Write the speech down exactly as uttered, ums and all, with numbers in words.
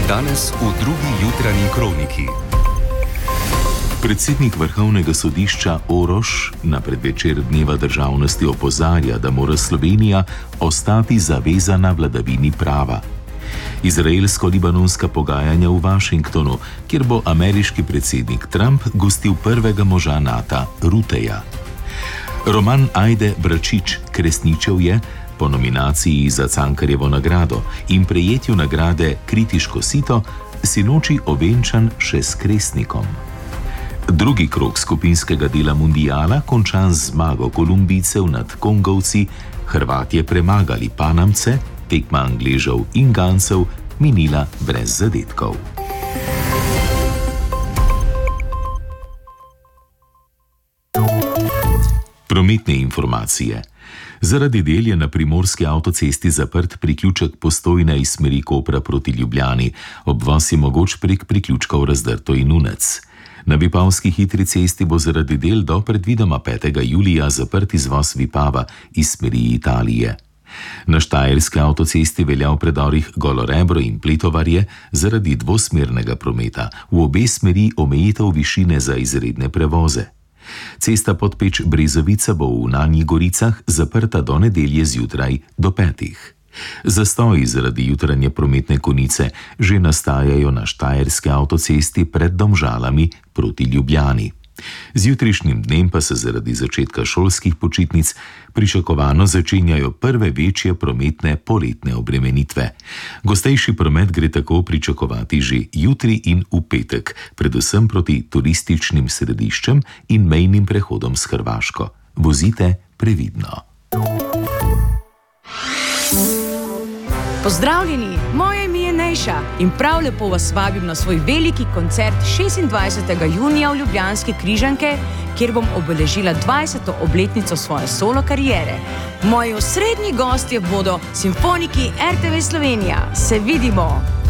Danes v drugi jutranji kroniki. Predsednik Vrhovnega sodišča Oroš na predvečer Dneva državnosti opozarja, da mora Slovenija ostati zavezana vladavini prava. Izraelsko-libanonska pogajanja v Washingtonu, kjer bo ameriški predsednik Trump gostil prvega moža Nata, Ruteja. Roman Ajde Bračič Kresničev je po nominaciji za Cankarjevo nagrado in prejetju nagrade Kritiško sito sinoči ovenčan še s kresnikom. Drugi krog skupinskega dela mundiala končan z zmago Kolumbijcev nad Kongovci, Hrvatje premagali Panamce, tekma Angležev in Gancev minila brez zadetkov. Prometne informacije. Zaradi del je na primorski avtocesti zaprt priključek Postojna iz smeri Kopra proti Ljubljani. Obvoz je mogoč prek priključkov Razdrto in Unec. Na vipavski hitri cesti bo zaradi del do predvidoma petega julija zaprt izvoz Vipava iz smeri Italije. Na štajerski avtocesti velja v predorih Golorebro in Pletovarje zaradi dvosmernega prometa, v obe smeri omejitev višine za izredne prevoze. Cesta Podpeč-Brezovica bo v Nanjih Goricah zaprta do nedelje zjutraj do petih. Zastoji zaradi jutranje prometne konice že nastajajo na štajerski avtocesti pred Domžalami proti Ljubljani. Z jutrišnjim dnem pa se zaradi začetka šolskih počitnic pričakovano začenjajo prve večje prometne poletne obremenitve. Gostejši promet gre tako pričakovati že jutri in v petek, predvsem proti turističnim središčem in mejnim prehodom s Hrvaško. Vozite previdno. Pozdravljeni, moje ime je Nejša in prav lepo vas vabim na svoj veliki koncert šestindvajsetega junija v ljubljanski Križanke, kjer bom obeležila dvajseto obletnico svoje solo kariere. Moji osrednji gostje bodo simfoniki R T V Slovenija. Se vidimo!